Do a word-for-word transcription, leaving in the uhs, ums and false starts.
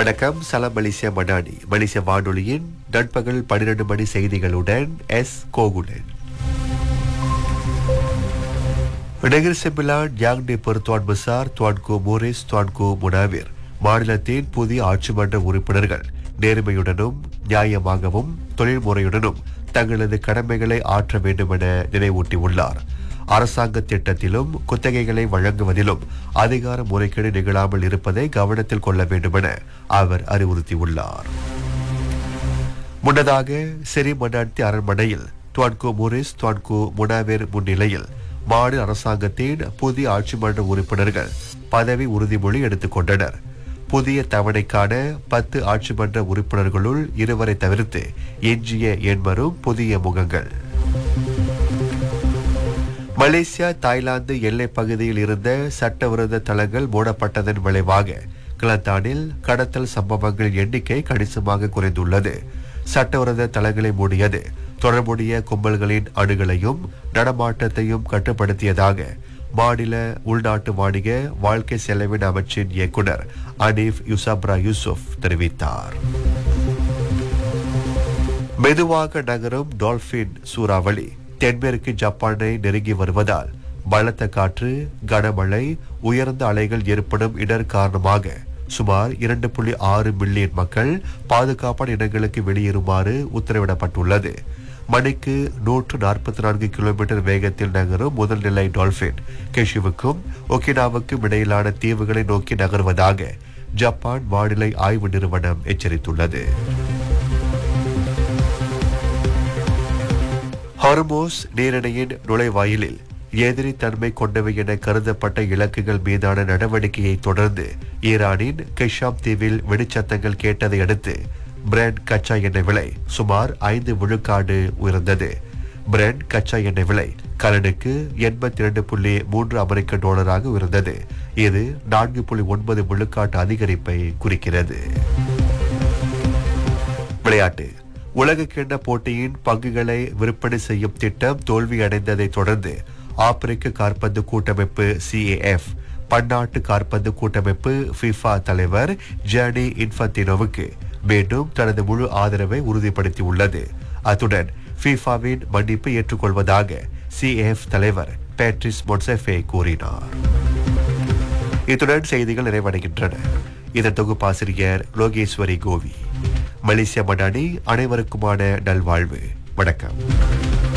வணக்கம். சலாம் மலேசியா மடானி மலேசிய வானொலியின் நண்பகல் பன்னிரண்டு மணி செய்திகளுடன் எஸ் கோகுலன். நெகிர் செம்பிலான் யாங்டி பெருத்துவான் பசார் துவான்கோ மோரிஸ் துவான்கோ முனாவிர் மாநிலத்தின் புதிய ஆட்சி மன்ற உறுப்பினர்கள் நேர்மையுடனும் நியாயமாகவும் தொழில்முறையுடனும் தங்களது கடமைகளை ஆற்ற வேண்டும் என நினைவூட்டியுள்ளார். அரசாங்க திட்டத்திலும் குத்தகைகளை வழங்குவதிலும் அதிகார முறைகேடு நிகழாமல் இருப்பதை கவனத்தில் கொள்ள வேண்டும் என அவர் அறிவுறுத்தியுள்ளார். முன்னதாக சிறி மன்னாட்சி அரண்மனையில் துவான்கோ மோரிஸ் துவான்கோ முனாவேர் முன்னிலையில் மாநில அரசாங்கத்தின் புதிய ஆட்சி மன்ற உறுப்பினர்கள் பதவி உறுதிமொழி எடுத்துக் கொண்டனர். புதிய தவணைக்கான பத்து ஆட்சி மன்ற உறுப்பினர்களுள் இருவரை தவிர்த்து எஞ்சிய எண்பரும் புதிய முகங்கள். மலேசியா தாய்லாந்து எல்லைப் பகுதியில் இருந்த சட்டவிரோத தளங்கள் மூடப்பட்டதன் விளைவாக கிளத்தானில் கடத்தல் சம்பவங்கள் எண்ணிக்கை கணிசமாக குறைந்துள்ளது. சட்டவிரோத தளங்களை மூடியது தொடர்புடைய கும்பல்களின் அணுகலையும் நடமாட்டத்தையும் கட்டுப்படுத்தியதாக மாநில உள்நாட்டு வாணிக வாழ்க்கை செலவின அமைச்சின் இயக்குனர் அனீப் யூசப்ரா யூசுப் தெரிவித்தார். மெதுவாக நகரும் டால்பின் சூறாவளி தென்மேற்கு ஜப்பானை நெருங்கி வருவதால் பலத்த காற்று, கனமழை, உயர்ந்த அலைகள் ஏற்படும் இடர் காரணமாக சுமார் இரண்டு புள்ளி ஆறு மில்லியன் மக்கள் பாதுகாப்பான இடங்களுக்கு வெளியேறுமாறு உத்தரவிடப்பட்டுள்ளது. மணிக்கு நூற்று நாற்பத்தி நான்கு கிலோமீட்டர் வேகத்தில் நகரும் முதல் நிலை டால்பின் கெஷுவுக்கும் ஒகினாவுக்கும் இடையிலான தீவுகளை நோக்கி நகர்வதாக ஜப்பான் வானிலை ஆய்வு நிறுவனம் எச்சரித்துள்ளது. ஹார்மோஸ் நீரிணையின் நுழைவாயிலில் எதிரி தன்மை கொண்டவை என கருதப்பட்ட இலக்குகள் மீதான நடவடிக்கையை தொடர்ந்து ஈரானின் கெஷாம் தீவில் வெடிச்சத்தங்கள் கேட்டதை அடுத்து பிரெண்ட் கச்சா எண்ணெய் விலை சுமார் ஐந்து விழுக்காடு உயர்ந்தது. பிரெண்ட் கச்சா எண்ணெய் விலை கலனுக்கு எண்பத்தி இரண்டு புள்ளி மூன்று அமெரிக்க டாலராக உயர்ந்தது. இது நான்கு புள்ளி ஒன்பது விழுக்காட்டு அதிகரிப்பை குறிக்கிறது. விளையாட்டு. உலக கிண்ண போட்டியின் பங்குகளை விற்பனை செய்யும் திட்டம் தோல்வியடைந்ததை தொடர்ந்து ஆப்பிரிக்க காற்பந்து கூட்டமைப்பு சிஏஎஃப் பன்னாட்டு காற்பந்து கூட்டமைப்பு ஃபிஃபா தலைவர் ஜானி இன்ஃபன்டினோவுக்கு மீண்டும் தனது முழு ஆதரவை உறுதிப்படுத்தியுள்ளது. அத்துடன் ஃபிஃபாவின் மன்னிப்பை ஏற்றுக்கொள்வதாக சிஏஎஃப் தலைவர் பேட்ரிஸ் மொட்செஃபே கூறினார். இத்துடன் செய்திகள் நிறைவடைகின்றன. இதன் தொகுப்பாசிரியர் லோகேஸ்வரி கோவி. மலேசியா மடானி அனைவருக்குமான நல்வாழ்வு. வணக்கம்.